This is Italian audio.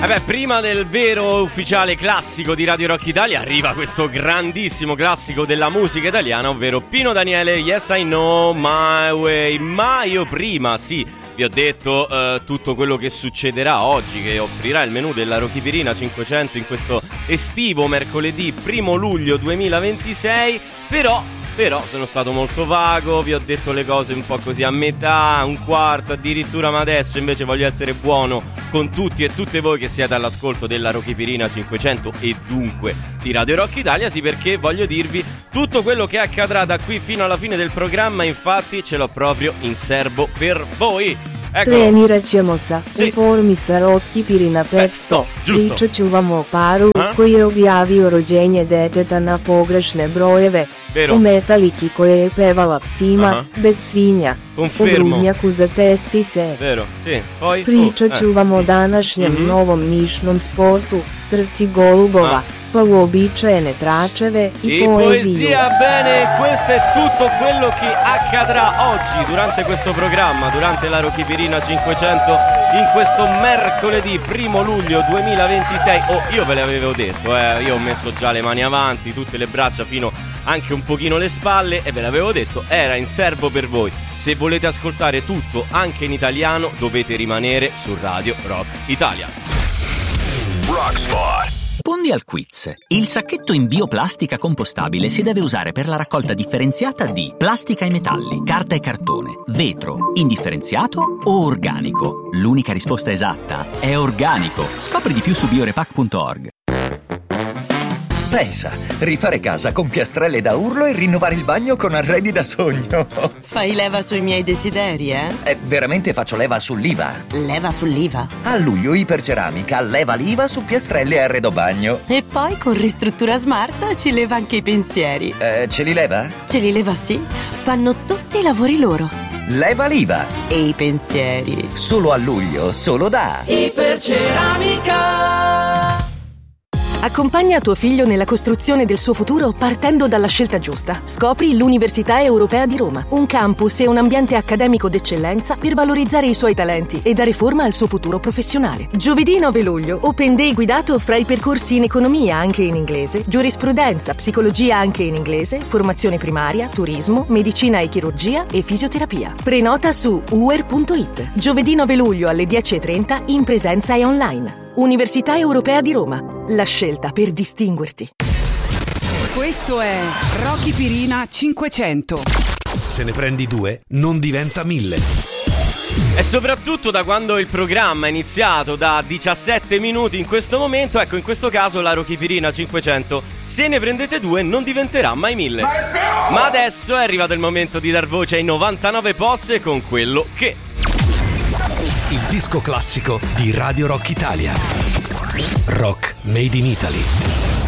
Vabbè, prima del vero ufficiale classico di Radio Rock Italia arriva questo grandissimo classico della musica italiana, ovvero Pino Daniele, Yes I Know My Way. Ma io prima, sì, vi ho detto tutto quello che succederà oggi, che offrirà il menù della Rochipirina 500 in questo estivo mercoledì 1 luglio 2026, però sono stato molto vago, vi ho detto le cose un po' così a metà, un quarto addirittura, ma adesso invece voglio essere buono con tutti e tutte voi che siete all'ascolto della Rochipirina 500 e dunque di Radio Rock Italia, sì, perché voglio dirvi tutto quello che accadrà da qui fino alla fine del programma, infatti ce l'ho proprio in serbo per voi. Trenirat se u formi sa Rochipirina 500. Pričat ću vam o paru koji je objavio rođenje deteta na pogrešne brojeve. U Metaliki koja je pevala psima bez svinja. U Grudnjaku za testi se. Pričat ću vam o današnjem novom nišnom sportu, trci golubova, pa uobičajene tračeve i poeziju. Bene, questo è tutto quello che accadrà oggi durante questo programma, durante la Rochipirina 500, in questo mercoledì 1 luglio 2026. Io ve l'avevo detto, io ho messo già le mani avanti, tutte le braccia fino anche un pochino le spalle e ve l'avevo detto, era in serbo per voi. Se volete ascoltare tutto anche in italiano dovete rimanere su Radio Rock Italia. Rockspot. Rispondi al quiz. Il sacchetto in bioplastica compostabile si deve usare per la raccolta differenziata di plastica e metalli, carta e cartone, vetro, indifferenziato o organico. L'unica risposta esatta è organico. Scopri di più su biorepack.org. Pensa, rifare casa con piastrelle da urlo e rinnovare il bagno con arredi da sogno. Fai leva sui miei desideri, eh? Veramente faccio leva sull'IVA. Leva sull'IVA? A luglio Iperceramica leva l'IVA su piastrelle e arredo bagno. E poi con Ristruttura Smart ci leva anche i pensieri. Ce li leva? Ce li leva, sì. Fanno tutti i lavori loro. Leva l'IVA. E i pensieri. Solo a luglio, solo da Iperceramica. Accompagna tuo figlio nella costruzione del suo futuro partendo dalla scelta giusta. Scopri l'Università Europea di Roma, un campus e un ambiente accademico d'eccellenza per valorizzare i suoi talenti e dare forma al suo futuro professionale. Giovedì 9 luglio, Open Day guidato fra i percorsi in economia anche in inglese, giurisprudenza, psicologia anche in inglese, formazione primaria, turismo, medicina e chirurgia e fisioterapia. Prenota su uer.it. Giovedì 9 luglio alle 10:30 in presenza e online. Università Europea di Roma, la scelta per distinguerti. Questo è Rochipirina 500. Se ne prendi 2, non diventa 1000. E soprattutto da quando il programma è iniziato, da 17 minuti in questo momento, ecco, in questo caso la Rochipirina 500, se ne prendete 2 non diventerà mai 1000. Ma adesso è arrivato il momento di dar voce ai 99 posse con quello che... Il disco classico di Radio Rock Italia. Rock Made in Italy.